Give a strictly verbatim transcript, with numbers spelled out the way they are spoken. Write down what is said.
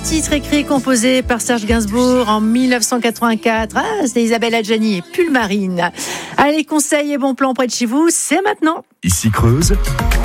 titre écrit et composé par Serge Gainsbourg en dix-neuf cent quatre-vingt-quatre. Ah, c'était Isabelle Adjani et Pulmarine. Allez, conseils et bons plans près de chez vous, c'est maintenant. Ici Creuse.